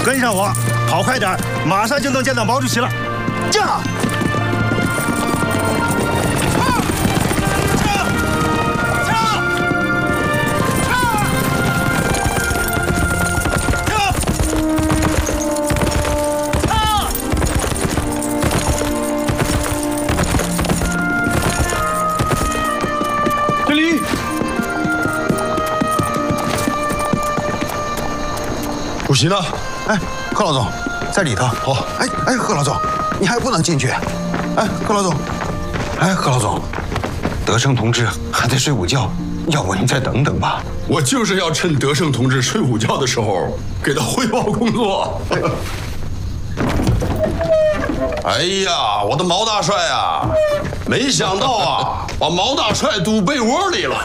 跟上我，跑快点，马上就能见到毛主席了。驾！ 主席呢？ 哎，贺老总，在里头。 好。 哎，贺老总，你还不能进去。哎，贺老总，贺老总，德胜同志还得睡午觉，要不您再等等吧。 我就是要趁德胜同志睡午觉的时候给他汇报工作。哎呀，我的毛大帅啊！没想到啊，把毛大帅堵被窝里了。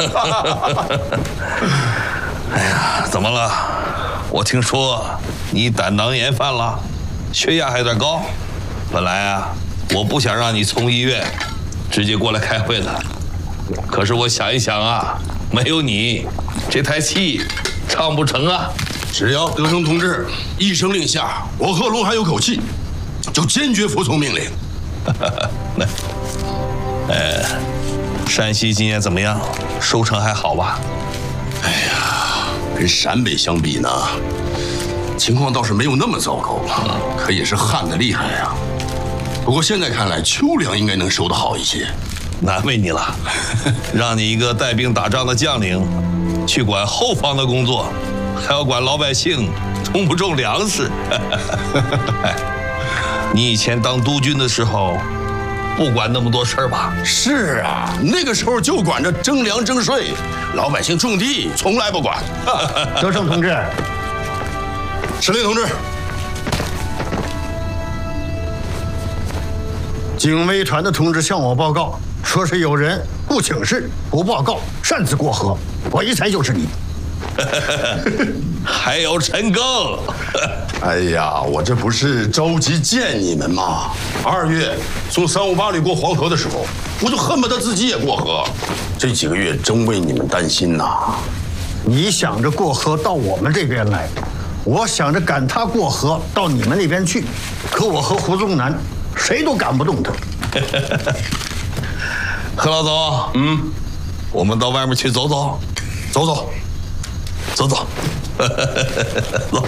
哎呀，怎么了？ 我听说你胆囊炎犯了，血压还有点高。本来啊，我不想让你从医院直接过来开会的，可是我想一想啊，没有你，这台戏唱不成啊。 只要德胜同志一声令下，我贺龙还有口气，就坚决服从命令。 山西今年怎么样？收成还好吧？ 哎呀，跟陕北相比呢，情况倒是没有那么糟糕，可也是旱得厉害呀。不过现在看来，秋粮应该能收得好一些。 难为你了，让你一个带兵打仗的将领，去管后方的工作，还要管老百姓种不种粮食。你以前当督军的时候，不管那么多事儿吧？ 是啊，那个时候就管着征粮征税，老百姓种地从来不管。 德胜同志， 司令同志， 警卫团的同志向我报告，说是有人不请示、不报告，擅自过河，我一猜就是你。 还有陈赓。 哎呀，我这不是着急见你们吗？2月从358旅过黄河的时候，我就恨不得自己也过河。这几个月真为你们担心呐。 你想着过河到我们这边来，我想着赶他过河到你们那边去，可我和胡宗南谁都赶不动他。 贺老总，我们到外面去走走， 走走， 走走，走。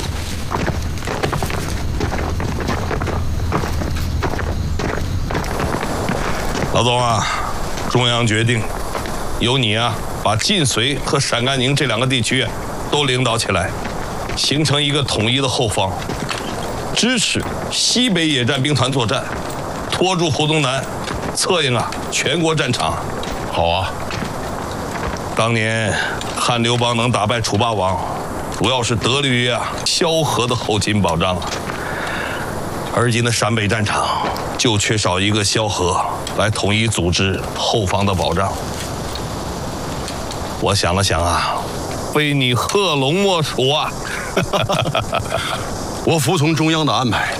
老总啊，中央决定，由你啊把晋绥和陕甘宁这2个地区都领导起来，形成一个统一的后方，支持西北野战兵团作战，拖住胡宗南，策应啊全国战场。 好啊。 当年汉刘邦能打败楚霸王，主要是得力于萧何的后勤保障，而今的陕北战场就缺少一个萧何来统一组织后方的保障。我想了想啊，非你贺龙莫属啊。 我服从中央的安排。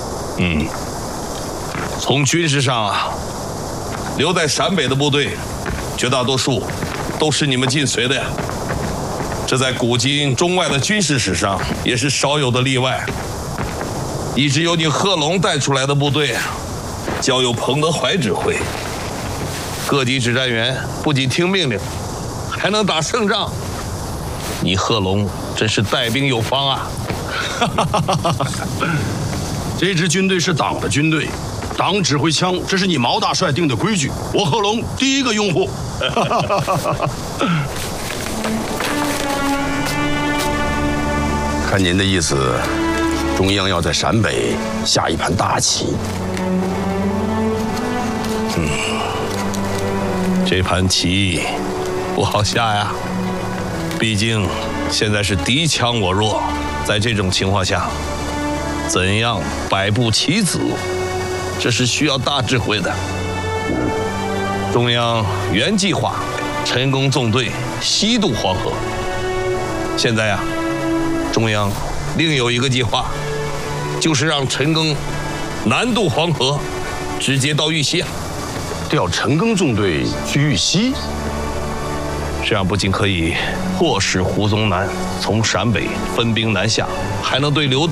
从军事上啊，留在陕北的部队，绝大多数都是你们晋绥的呀。这在古今中外的军事史上也是少有的例外。一支由你贺龙带出来的部队，交由彭德怀指挥，各级指战员不仅听命令，还能打胜仗。你贺龙真是带兵有方啊！ 这支军队是党的军队，党指挥枪，这是你毛大帅定的规矩，我贺龙第一个拥护。看您的意思，中央要在陕北下一盘大棋。 这盘棋不好下呀，毕竟现在是敌强我弱，在这种情况下，怎样摆布棋子，这是需要大智慧的。中央原计划陈赓纵队西渡黄河，现在中央另有一个计划，就是让陈赓南渡黄河，直接到玉溪调陈赓纵队去玉溪， 这样不仅可以迫使胡宗南从陕北分兵南下，还能对刘